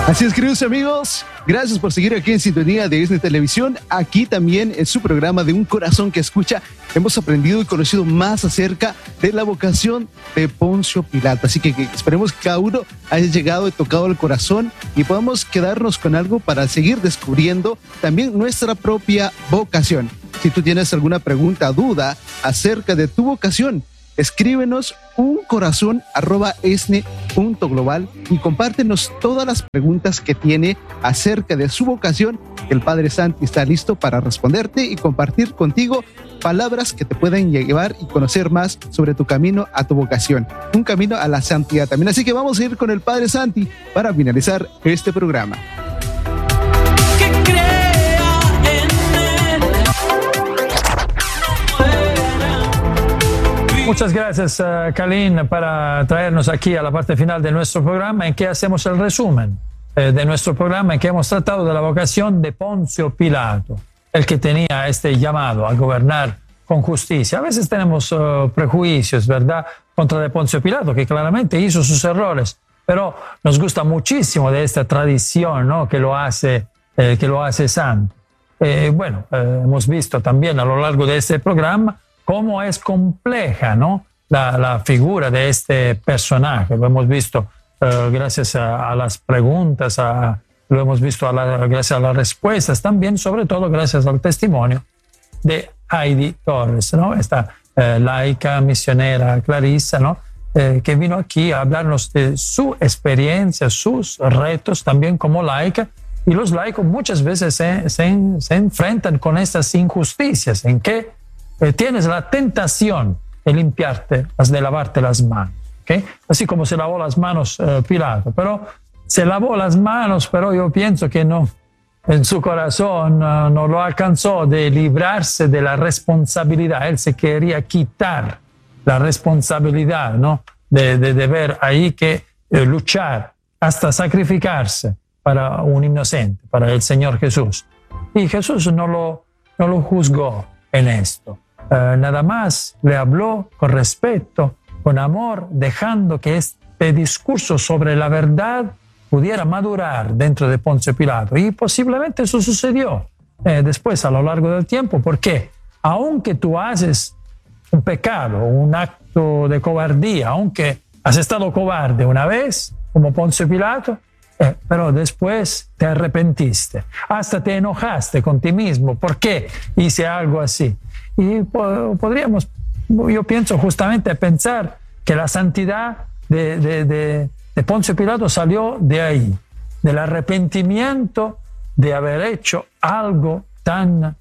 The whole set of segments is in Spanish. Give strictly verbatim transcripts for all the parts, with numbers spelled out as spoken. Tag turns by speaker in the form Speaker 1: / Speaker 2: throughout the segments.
Speaker 1: Así es, queridos amigos, gracias por seguir aquí en sintonía de ESNE Televisión. Aquí también en su programa de Un Corazón que Escucha hemos aprendido y conocido más acerca de la vocación de Poncio Pilato. Así que, que esperemos que cada uno haya llegado y tocado el corazón y podamos quedarnos con algo para seguir descubriendo también nuestra propia vocación. Si tú tienes alguna pregunta, duda acerca de tu vocación, escríbenos un corazón arroba esne punto global y compártenos todas las preguntas que tiene acerca de su vocación. El Padre Santi está listo para responderte y compartir contigo palabras que te pueden llevar y conocer más sobre tu camino a tu vocación, un camino a la santidad también. Así que vamos a ir con el Padre Santi para finalizar este programa.
Speaker 2: Muchas gracias, uh, Kalin, para traernos aquí a la parte final de nuestro programa en que hacemos el resumen eh, de nuestro programa en que hemos tratado de la vocación de Poncio Pilato, el que tenía este llamado a gobernar con justicia. A veces tenemos uh, prejuicios, ¿verdad?, contra de Poncio Pilato, que claramente hizo sus errores, pero nos gusta muchísimo de esta tradición, ¿no?, que lo hace, eh, que lo hace santo. Eh, bueno, eh, hemos visto también a lo largo de este programa cómo es compleja, ¿no?, la, la figura de este personaje. Lo hemos visto uh, gracias a, a las preguntas, a, lo hemos visto a la, gracias a las respuestas, también sobre todo gracias al testimonio de Heidi Torres, ¿no?, esta uh, laica misionera clarisa, ¿no?, eh, que vino aquí a hablarnos de su experiencia, sus retos también como laica. Y los laicos muchas veces se, se, se enfrentan con estas injusticias en que Eh, tienes la tentación de limpiarte, de lavarte las manos, ¿okay? Así como se lavó las manos eh, Pilato, pero se lavó las manos, pero yo pienso que no, en su corazón uh, no lo alcanzó de librarse de la responsabilidad. Él se quería quitar la responsabilidad, ¿no?, de, de, de ver ahí que eh, luchar hasta sacrificarse para un inocente, para el Señor Jesús. Y Jesús no lo, no lo juzgó en esto. Uh, nada más le habló con respeto, con amor, dejando que este discurso sobre la verdad pudiera madurar dentro de Poncio Pilato. Y posiblemente eso sucedió eh, después a lo largo del tiempo, porque aunque tú haces un pecado, un acto de cobardía, aunque has estado cobarde una vez, como Poncio Pilato, eh, pero después te arrepentiste, hasta te enojaste con ti mismo. ¿Por qué hice algo así? Y podríamos, yo pienso justamente pensar que la santidad de, de, de, de Poncio Pilato salió de ahí, del arrepentimiento de haber hecho algo tan uh,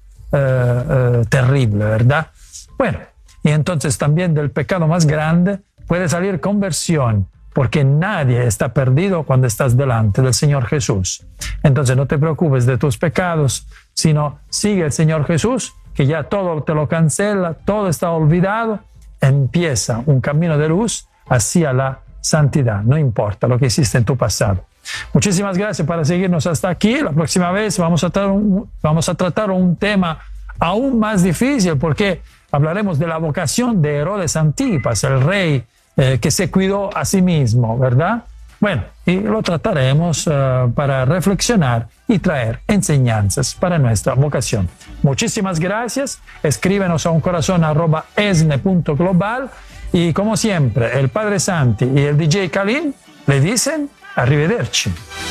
Speaker 2: uh, terrible, ¿verdad? Bueno, y entonces también del pecado más grande puede salir conversión, porque nadie está perdido cuando estás delante del Señor Jesús. Entonces no te preocupes de tus pecados, sino sigue al Señor Jesús, que ya todo te lo cancela, todo está olvidado. Empieza un camino de luz hacia la santidad, no importa lo que hiciste en tu pasado. Muchísimas gracias por seguirnos hasta aquí. La próxima vez vamos a tratar un, vamos a tratar un tema aún más difícil, porque hablaremos de la vocación de Herodes Antipas, el rey eh, que se cuidó a sí mismo, ¿verdad? Bueno, y lo trataremos uh, para reflexionar y traer enseñanzas para nuestra vocación. Muchísimas gracias. Escríbenos a un corazón arroba esne punto global. Y como siempre, el Padre Santi y el D J Kalin le dicen arrivederci.